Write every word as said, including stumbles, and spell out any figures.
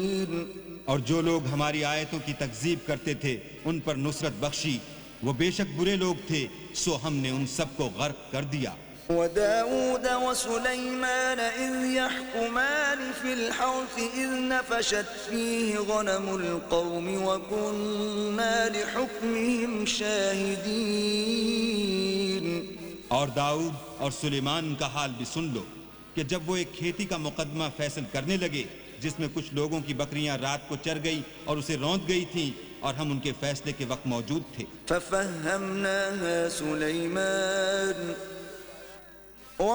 और जो लोग हमारी आयतों की तकजीब करते थे उन पर नुसरत बख्शी, वो बेशक बुरे लोग थे, सो हमने उन सबको गर्क कर दिया। وَدَاوُودَ وَسُلَيْمَانَ إِذْ يَحْكُمَانِ فِي الْحَرْثِ إِذْ نَفَشَتْ فِيهِ غَنَمُ الْقَوْمِ وَكُنَّا لِحُكْمِهِمْ شَاهِدِينَ। और दाऊद और सुलेमान का हाल भी सुन लो कि जब वो एक खेती का मुकदमा फैसल करने लगे जिसमें कुछ लोगों की बकरियां रात को चर गई और उसे रौंद गई थीं, और हम उनके फैसले के वक्त मौजूद थे। فَفَهَّمْنَاهَا سُلَيْمَانَ